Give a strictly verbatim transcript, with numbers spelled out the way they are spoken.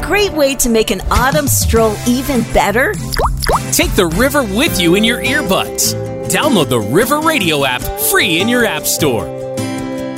great way to make an autumn stroll even better? Take the river with you in your earbuds. Download the River Radio app free in your app store